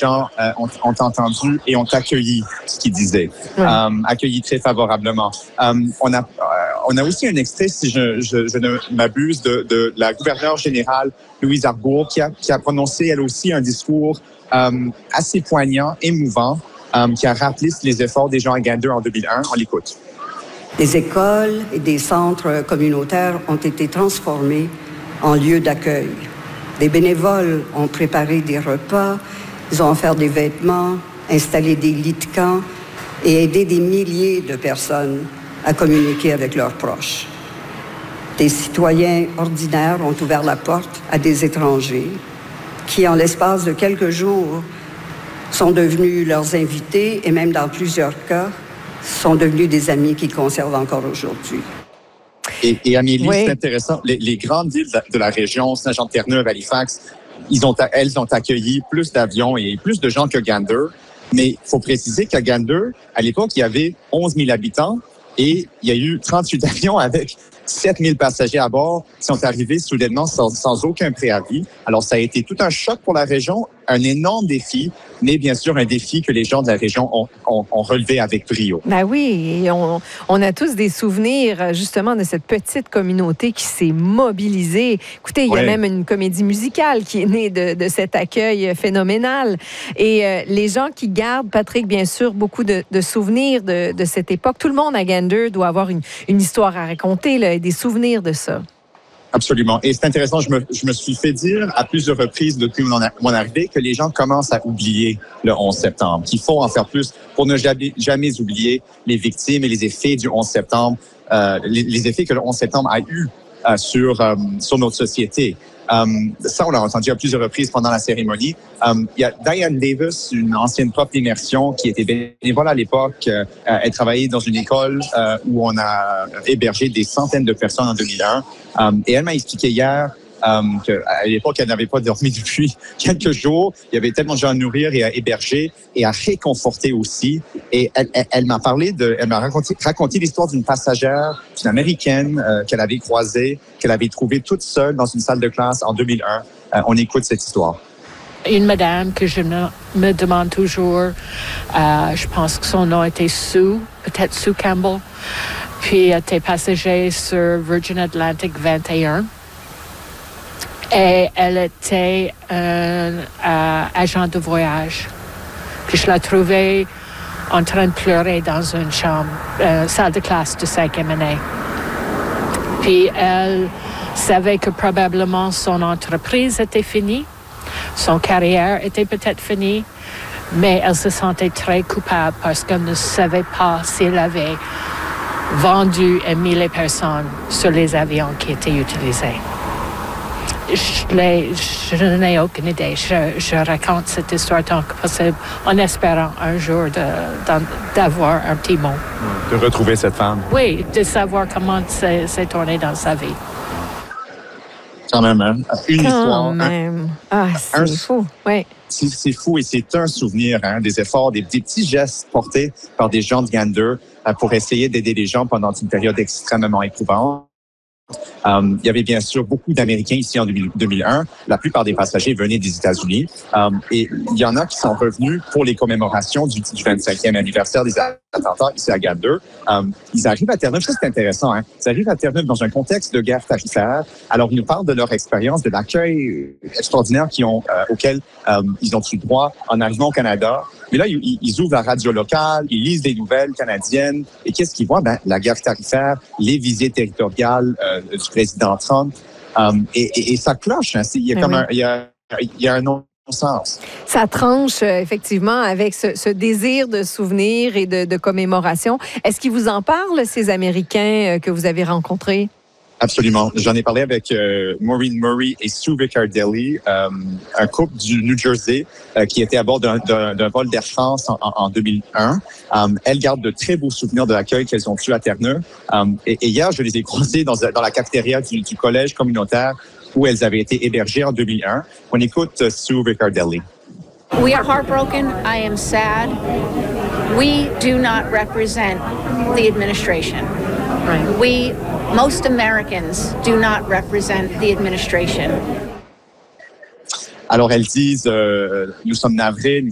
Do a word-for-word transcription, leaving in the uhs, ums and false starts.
gens euh, ont, ont entendu et ont accueilli ce qu'il disait, oui. euh, accueilli très favorablement. Euh, on a euh, on a aussi un extrait, si je, je, je ne m'abuse, de, de la gouverneure générale Louise Arbour qui a, qui a prononcé elle aussi un discours euh, assez poignant, émouvant, euh, qui a rappelé les efforts des gens à Gander en deux mille un. On l'écoute. Des écoles et des centres communautaires ont été transformés en lieux d'accueil. Des bénévoles ont préparé des repas, ils ont offert des vêtements, installé des lits de camp et aidé des milliers de personnes à communiquer avec leurs proches. Des citoyens ordinaires ont ouvert la porte à des étrangers qui, en l'espace de quelques jours, sont devenus leurs invités et même dans plusieurs cas, sont devenus des amis qu'ils conservent encore aujourd'hui. Et, et Amélie, oui. c'est intéressant, les, les grandes villes de la région, Saint-Jean-de-Terre-Neuve, Halifax, ils ont, elles ont accueilli plus d'avions et plus de gens que Gander. Mais il faut préciser qu'à Gander, à l'époque, il y avait onze mille habitants et il y a eu trente-huit avions avec sept mille passagers à bord qui sont arrivés soudainement sans, sans aucun préavis. Alors, ça a été tout un choc pour la région, un énorme défi, mais bien sûr un défi que les gens de la région ont, ont, ont relevé avec brio. Ben oui, et on, on a tous des souvenirs justement de cette petite communauté qui s'est mobilisée. Écoutez, il y a ouais. même une comédie musicale qui est née de, de cet accueil phénoménal. Et euh, les gens qui gardent, Patrick, bien sûr, beaucoup de, de souvenirs de, de cette époque. Tout le monde à Gander doit avoir une, une histoire à raconter, là, et des souvenirs de ça. Absolument. Et c'est intéressant, je me, je me suis fait dire à plusieurs reprises depuis mon, mon arrivée que les gens commencent à oublier le onze septembre, qu'il faut en faire plus pour ne jamais, jamais oublier les victimes et les effets du onze septembre, euh, les, les effets que le onze septembre a eu euh, sur, euh, sur notre société. Um, ça, on l'a entendu à plusieurs reprises pendant la cérémonie. Um, il y a Diane Davis, une ancienne prof d'immersion qui était bénévole à l'époque. Euh, elle travaillait dans une école euh, où on a hébergé des centaines de personnes en deux mille un. Um, et elle m'a expliqué hier um, qu'à l'époque, elle n'avait pas dormi depuis quelques jours. Il y avait tellement de gens à nourrir et à héberger et à réconforter aussi. Et elle, elle, elle m'a parlé de, elle m'a raconté, raconté l'histoire d'une passagère, une Américaine euh, qu'elle avait croisée, qu'elle avait trouvée toute seule dans une salle de classe en deux mille un. Euh, on écoute cette histoire. Une madame que je me, me demande toujours, euh, je pense que son nom était Sue, peut-être Sue Campbell, puis elle était passagère sur Virgin Atlantic vingt et un. Et elle était un euh, agent de voyage. Puis je la trouvais en train de pleurer dans une chambre, euh, salle de classe de cinquième année. Puis elle savait que probablement son entreprise était finie, son carrière était peut-être finie, mais elle se sentait très coupable parce qu'elle ne savait pas s'il avait vendu et mis les personnes sur les avions qui étaient utilisés. Je, les, je n'ai aucune idée. Je, je raconte cette histoire tant que possible en espérant un jour de, de, d'avoir un petit mot. De retrouver cette femme. Oui, de savoir comment c'est, c'est tourné dans sa vie. Quand même, hein? Une Quand histoire. Même. Un, ah, c'est un, fou. Oui. C'est, c'est fou et c'est un souvenir, hein, des efforts, des, des petits gestes portés par des gens de Gander euh, pour essayer d'aider les gens pendant une période extrêmement éprouvante. Um, il y avait bien sûr beaucoup d'Américains ici en deux mille un. La plupart des passagers venaient des États-Unis. Um, et il y en a qui sont revenus pour les commémorations du, du vingt-cinquième anniversaire des attentats ici à Gander. Um, ils arrivent à Terre-Neuve, ça c'est intéressant, hein? Ils arrivent à Terre-Neuve dans un contexte de guerre tarifaire. Alors, ils nous parlent de leur expérience, de l'accueil extraordinaire qu'ils ont, euh, auquel um, ils ont eu droit en arrivant au Canada. Mais là, ils, ils ouvrent la radio locale, ils lisent des nouvelles canadiennes. Et qu'est-ce qu'ils voient? Ben, la guerre tarifaire, les visées territoriales euh, du président Trump. Um, et, et, et ça cloche. Hein? Il y a comme oui. un, il y a, il y a un non-sens. Ça tranche euh, effectivement avec ce, ce désir de souvenir et de, de commémoration. Est-ce qu'ils vous en parlent, ces Américains euh, que vous avez rencontrés? Absolument. J'en ai parlé avec euh, Maureen Murray et Sue Riccardelli, euh, un couple du New Jersey euh, qui était à bord d'un, d'un, d'un vol d'Air France en, en deux mille un. Um, elles gardent de très beaux souvenirs de l'accueil qu'elles ont eu à Terre-Neuve. Um, et, et hier, je les ai croisées dans, dans la cafétéria du, du collège communautaire où elles avaient été hébergées en deux mille un. On écoute uh, Sue Riccardelli. We are heartbroken. I am sad. We do not represent the administration. Right. We, most Americans, do not represent the administration. Alors, elles disent, euh, nous sommes navrés, nous